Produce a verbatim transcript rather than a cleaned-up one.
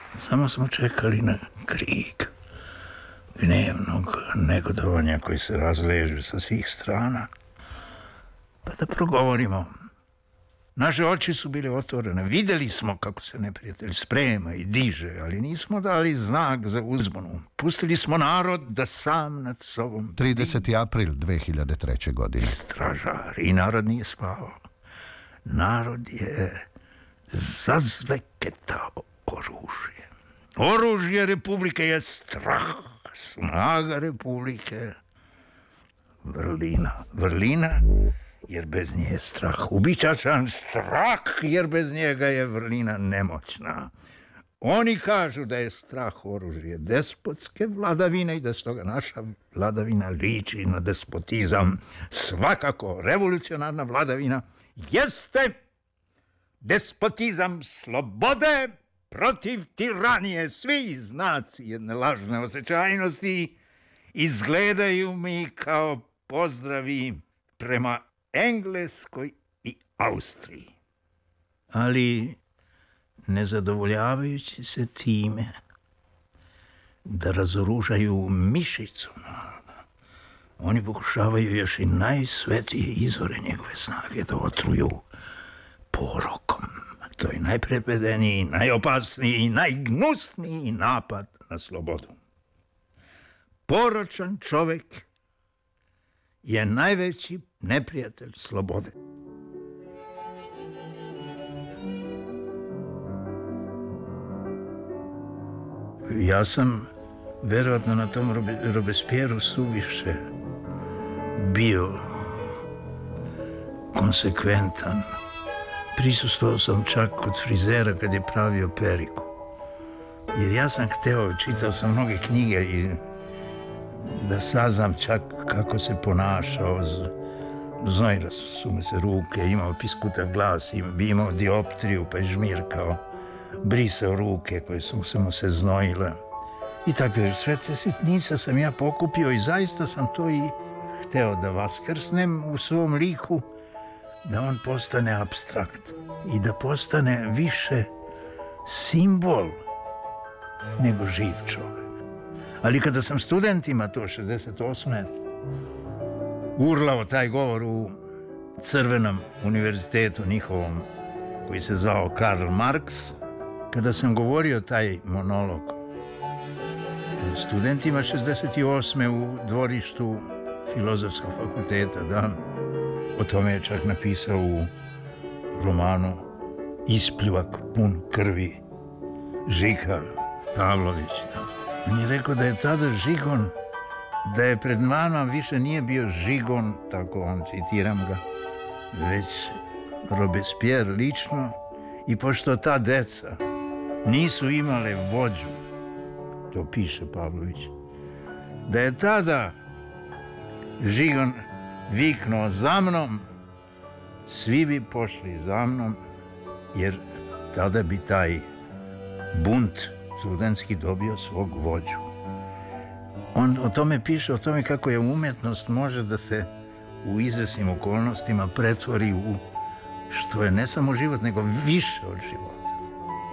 Samo smo čekali na krik gnevnog negodovanja koji se razleže sa svih strana. Pa da progovorimo. Naše oči su bile otvorene. Videli smo kako se neprijatelj sprema i diže, ali nismo dali znak za uzbunu. Pustili smo narod da sam nad sobom... trideseti april dve hiljade treće. godine. Stražar i narod nije spavao. Narod je zazveketao oružje. Oružje Republike je strah. Snaga Republike vrlina. Vrlina jer bez nje je strah ubičačan, strah jer bez njega je vrlina nemoćna. Oni kažu da je strah oružje despotske vladavine i da stoga naša vladavina liči na despotizam. Svakako revolucionarna vladavina jeste despotizam slobode protiv tiranije. Svi znaci jedne lažne osjećajnosti izgledaju mi kao pozdravi prema Engleskoj i Austriji. Ali ne zadovoljavajući se time da razoružaju mišicu naroda, oni pokušavaju još i najsvetije izvore njegove snage da otruju porokom. To je najprepedeniji, najopasniji, najgnusniji napad na slobodu. Poročan čovek je najveći neprijatelj slobode. Ja sam verovatno na tom Robe, Robespierru suviše bio konsekventan. Prisustvovao sam čak kod frizera kad je pravio periku. Jer ja sam hteo, čitao sam mnoge knjige i da saznam čak kako se ponašao. Znojile su mu se ruke, imao piskuta glas, imao dioptriju pa je žmirkao, brisao ruke koje su se mu se znojile. I tako, sve te sitnice sam ja pokupio i zaista sam to i hteo da vaskrsnem u svom liku, da on postane apstrakt i da postane više simbol nego živ čovek. Ali kada sam studentima to šezdeset osme urlao taj govor u Crvenom univerzitetu njihovom koji se zvao Karl Marx, kada sam govorio taj monolog studentima šezdeset osme u dvorištu Filozofskog fakulteta, da, o tome je čak napisao u romanu Ispljuvak pun krvi Žika Pavlović. On je rekao da je tada Žigon, da je pred nama više nije bio Žigon, tako on, citiram ga, već Robespierre lično, i pošto ta deca nisu imale vođu, to piše Pavlović, da je tada Žigon viknuo za mnom, svi bi pošli za mnom, jer tada bi taj bunt studentski dobio svog vođu. On o tome piše, o tome kako je umetnost može da se u izvesnim okolnostima pretvori u što je ne samo život, nego više od života.